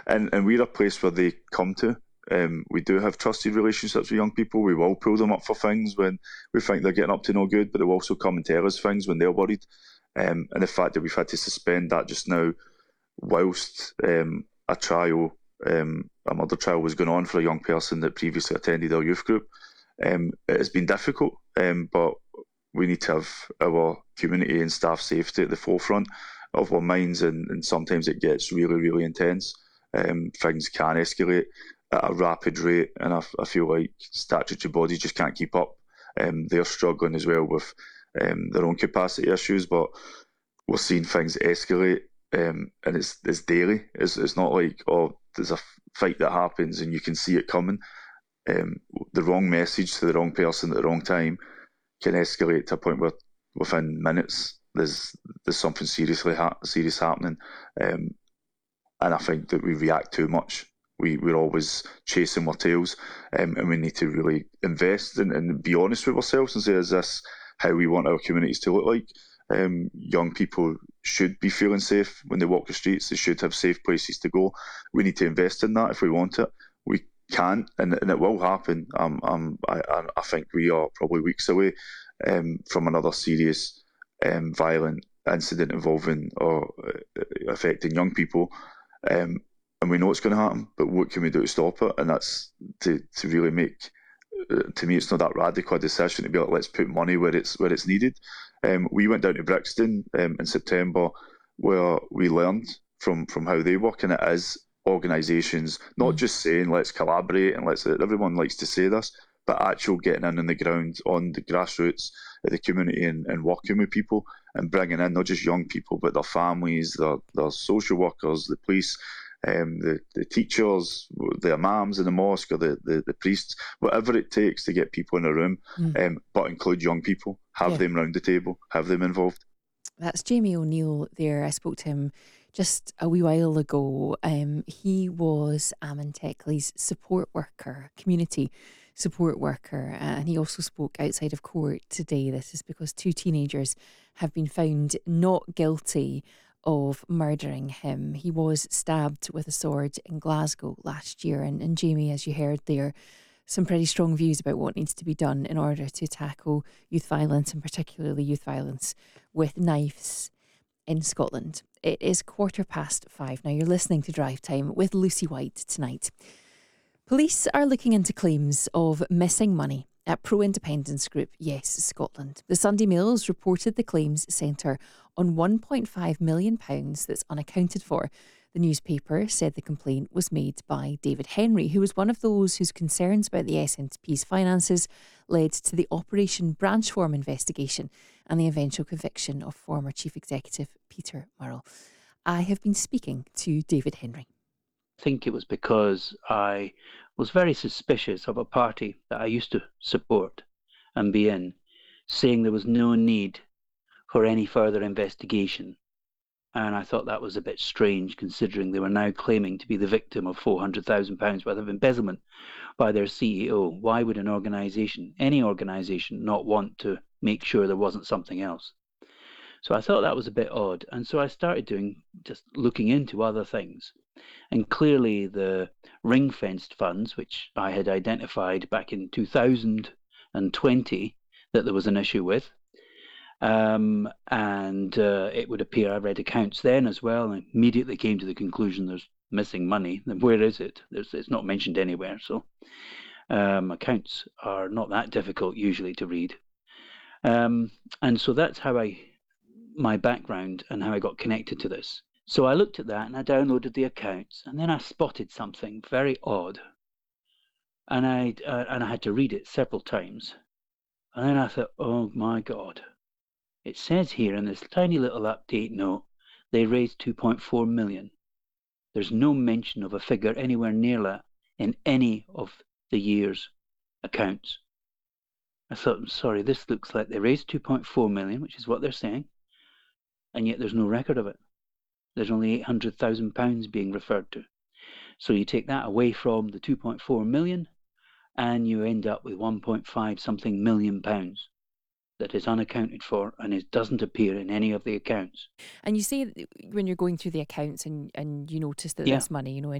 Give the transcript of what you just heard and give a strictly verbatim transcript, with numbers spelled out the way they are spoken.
and, and we're a place where they come to. Um, we do have trusted relationships with young people. We will pull them up for things when we think they're getting up to no good, but they will also come and tell us things when they're worried. Um, and the fact that we've had to suspend that just now whilst um, a trial, um, a murder trial was going on for a young person that previously attended our youth group, um, it has been difficult, um, but we need to have our community and staff safety at the forefront of our minds, and, and sometimes it gets really, really intense. Um, things can escalate at a rapid rate, and I, I feel like statutory bodies just can't keep up. Um, they're struggling as well with um, their own capacity issues, but we're seeing things escalate, um, and it's it's daily. It's, it's not like, oh, there's a fight that happens and you can see it coming. Um, the wrong message to the wrong person at the wrong time can escalate to a point where within minutes there's there's something seriously ha- serious happening, um, and I think that we react too much. We we're always chasing our tails, um, and we need to really invest and, and be honest with ourselves and say, is this how we want our communities to look like? Um, young people should be feeling safe when they walk the streets. They should have safe places to go. We need to invest in that if we want it. We can't, and, and it will happen. Um, um, I, I think we are probably weeks away um, from another serious um, violent incident involving or uh, affecting young people. Um, and we know it's going to happen, but what can we do to stop it? And that's to, to really make, uh, to me, it's not that radical a decision to be like, let's put money where it's where it's needed. Um, we went down to Brixton um, in September, where we learned from, from how they work, and it is organisations not mm. just saying let's collaborate and let's. Everyone likes to say this, but actual getting in on the ground, on the grassroots of the community, and, and working with people and bringing in not just young people, but their families, their, their social workers, the police, um, the, the teachers, the imams in the mosque, or the, the, the priests, whatever it takes to get people in a room, mm. um, but include young people, have yeah. them round the table, have them involved. That's Jamie O'Neill there. I spoke to him just a wee while ago. Um, he was Ammon Teckley's support worker, community support worker, and he also spoke outside of court today. This is because two teenagers have been found not guilty of murdering him. He was stabbed with a sword in Glasgow last year, and, and Jamie, as you heard there, some pretty strong views about what needs to be done in order to tackle youth violence, and particularly youth violence with knives in Scotland. It is quarter past five now. You're listening to Drive Time with Lucy White tonight. Police are looking into claims of missing money at pro-independence group Yes Scotland. The Sunday Mail has reported the claims centre on one point five million pounds that's unaccounted for. The newspaper said the complaint was made by David Henry, who was one of those whose concerns about the S N P's finances led to the Operation Branchform investigation and the eventual conviction of former Chief Executive Peter Murrell. I have been speaking to David Henry. I think it was because I was very suspicious of a party that I used to support and be in, saying there was no need for any further investigation. And I thought that was a bit strange, considering they were now claiming to be the victim of four hundred thousand pounds worth of embezzlement by their C E O. Why would an organisation, any organisation, not want to make sure there wasn't something else? So I thought that was a bit odd. And so I started doing, just looking into other things. And clearly the ring-fenced funds, which I had identified back in two thousand twenty that there was an issue with, Um, and uh, it would appear I read accounts then as well, and immediately came to the conclusion there's missing money. Then where is it? There's, it's not mentioned anywhere. So um, accounts are not that difficult usually to read. Um, and so that's how I, my background and how I got connected to this. So I looked at that and I downloaded the accounts, and then I spotted something very odd, and I uh, and I had to read it several times. And then I thought, oh my God. It says here in this tiny little update note, they raised two point four million. There's no mention of a figure anywhere near that in any of the year's accounts. I thought, sorry, this looks like they raised two point four million, which is what they're saying, and yet there's no record of it. There's only eight hundred thousand pounds being referred to. So you take that away from the two point four million, and you end up with one point five something million pounds that is unaccounted for, and it doesn't appear in any of the accounts. And you say when you're going through the accounts and, and you notice that yeah. this money, you know,